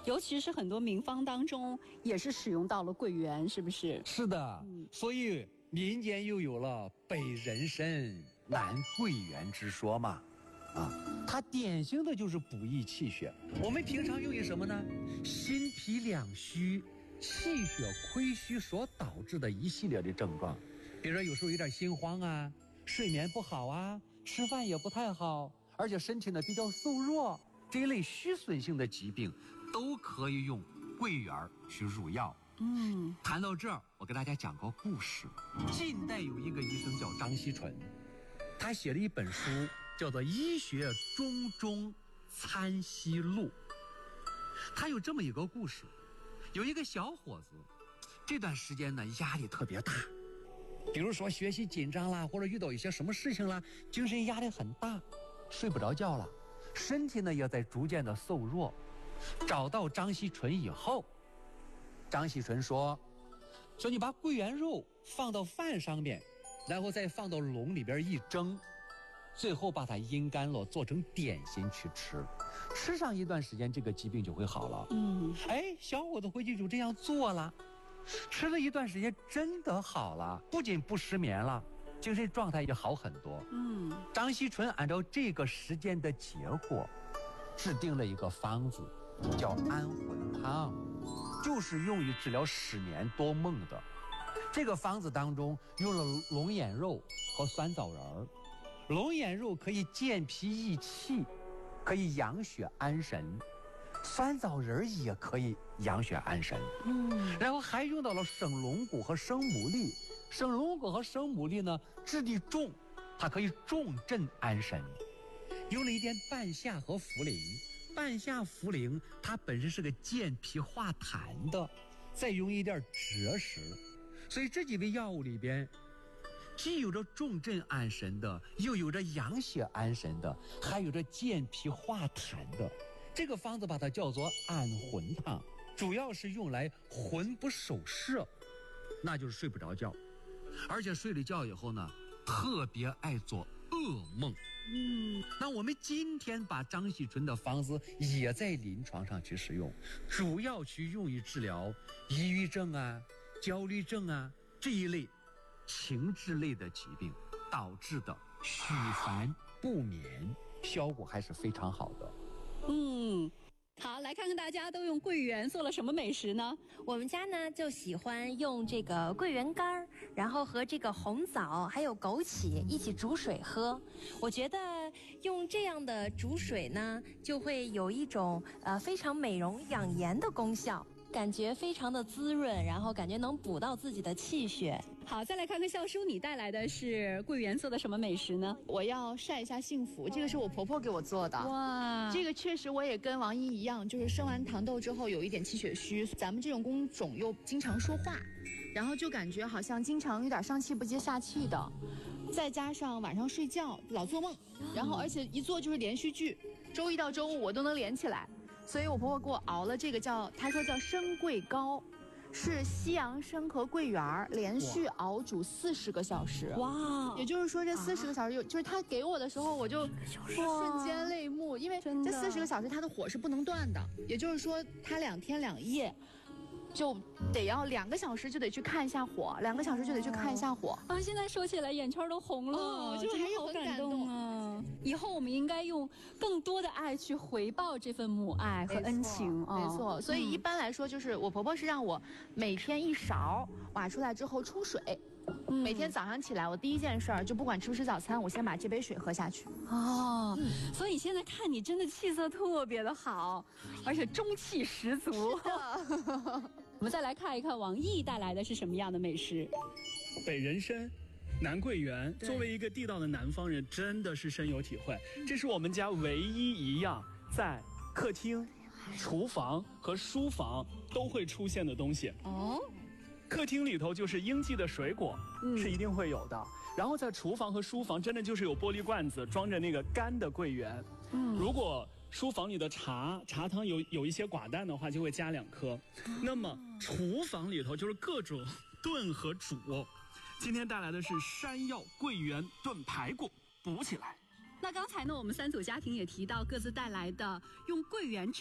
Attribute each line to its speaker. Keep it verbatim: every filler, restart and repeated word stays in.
Speaker 1: 尤其是很多名方当中也是使用到了桂圆，是不是？
Speaker 2: 是的，嗯、所以民间又有了北人参南桂圆之说嘛。啊，它典型的就是补益气血。我们平常用于什么呢？心脾两虚、气血亏虚所导致的一系列的症状，比如说有时候有点心慌啊，睡眠不好啊，吃饭也不太好，而且身体呢比较瘦弱，这一类虚损性的疾病都可以用桂圆去入药。嗯，谈到这儿，我给大家讲个故事。近代有一个医生叫张锡纯，他写了一本书叫做《医学中中参析录》。他有这么一个故事，有一个小伙子，这段时间呢压力特别大，比如说学习紧张啦，或者遇到一些什么事情啦，精神压力很大，睡不着觉了，身体呢也在逐渐的瘦弱。找到张锡纯以后，张锡纯说说你把桂圆肉放到饭上面，然后再放到笼里边一蒸，最后把它阴干了，做成点心去吃，吃上一段时间，这个疾病就会好了。嗯，哎，小伙子回去就这样做了，吃了一段时间，真的好了，不仅不失眠了，精神状态也好很多。嗯，张锡纯按照这个实践的结果，制定了一个方子，叫安魂汤，就是用于治疗失眠多梦的。这个方子当中用了龙眼肉和酸枣仁儿。龙眼肉可以健脾益气，可以养血安神，酸枣仁也可以养血安神。嗯，然后还用到了生龙骨和生牡蛎。生龙骨和生牡蛎呢，质地重，它可以重镇安神。用了一点半夏和茯苓，半夏茯苓它本身是个健脾化痰的，再用一点芷实，所以这几味药物里边，既有着重镇安神的，又有着养血安神的，还有着健脾化痰的。这个方子把它叫做安魂汤，主要是用来魂不守舍，那就是睡不着觉，而且睡了觉以后呢，特别爱做噩梦。嗯，那我们今天把张锡纯的方子也在临床上去使用，主要去用于治疗抑郁症啊、焦虑症啊这一类情志类的疾病导致的虚烦不眠，效果还是非常好的。
Speaker 1: 嗯，好，来看看大家都用桂圆做了什么美食呢？
Speaker 3: 我们家呢就喜欢用这个桂圆干，然后和这个红枣还有枸杞一起煮水喝。我觉得用这样的煮水呢，就会有一种呃非常美容养颜的功效，感觉非常的滋润，然后感觉能补到自己的气血。
Speaker 1: 好，再来看看笑叔，你带来的是桂圆做的什么美食呢？
Speaker 4: 我要晒一下幸福，这个是我婆婆给我做的。
Speaker 1: 哇，
Speaker 4: 这个确实我也跟王一一样，就是生完糖痘之后有一点气血虚，咱们这种工种又经常说话，然后就感觉好像经常有点上气不接下气的，再加上晚上睡觉老做梦，然后而且一做就是连续剧，周一到周五我都能连起来，所以我婆婆给我熬了这个叫，她说叫生桂糕，是西洋参和桂圆连续熬煮四十个小时。哇！也就是说这四十个小时，啊、就是他给我的时候，我就瞬间泪目，因为这四十个小时它的火是不能断的，也就是说它两天两夜。就得要两个小时就得去看一下火，两个小时就得去看一下火
Speaker 1: 啊！现在说起来眼圈都红了，
Speaker 4: 哦、就还是很感动
Speaker 1: 啊！以后我们应该用更多的爱去回报这份母爱和恩情啊！
Speaker 4: 没错，所以一般来说，就是我婆婆是让我每天一勺挖出来之后冲水。嗯、每天早上起来，我第一件事儿就不管吃不吃早餐，我先把这杯水喝下去。
Speaker 1: 哦，嗯、所以现在看你真的气色特别的好，而且中气十足。我们再来看一看王毅带来的是什么样的美食。
Speaker 5: 北人参南桂圆，作为一个地道的南方人，真的是深有体会。这是我们家唯一一样在客厅、厨房和书房都会出现的东西。哦。客厅里头就是应季的水果，嗯、是一定会有的。然后在厨房和书房，真的就是有玻璃罐子装着那个干的桂圆。嗯，如果书房里的茶茶汤有有一些寡淡的话，就会加两颗。哦、那么厨房里头就是各种炖和煮。今天带来的是山药桂圆炖排骨，补起来。
Speaker 1: 那刚才呢，我们三组家庭也提到各自带来的用桂圆制